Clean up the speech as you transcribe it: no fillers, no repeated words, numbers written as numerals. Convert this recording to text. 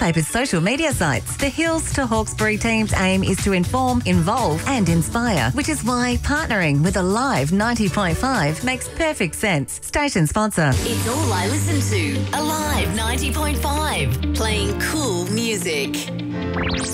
newspaper's social media sites. The Hills to Hawkesbury team's aim is to inform, involve and inspire, which is why partnering with Alive 90.5 makes perfect sense. Station sponsor. It's all I listen to. Alive 90.5. Playing cool music.